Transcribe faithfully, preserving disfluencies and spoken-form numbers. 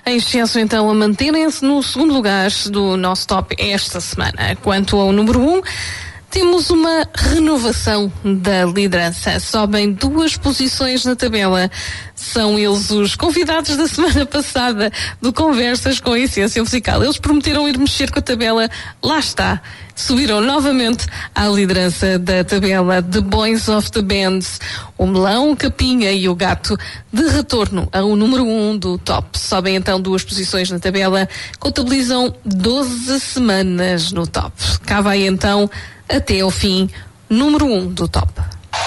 Em excesso, então, a manterem-se no segundo lugar do nosso top esta semana. Quanto ao número um, temos uma renovação da liderança. Sobem duas posições na tabela. São eles os convidados da semana passada do Conversas com a Essência Musical. Eles prometeram ir mexer com a tabela. Lá está. Subiram novamente à liderança da tabela. The Boys of the Bands, o Melão, o Capinha e o Gato, de retorno ao número um do top. Sobem então duas posições na tabela. Contabilizam doze semanas no top. Cá vai então até ao fim, número um do top.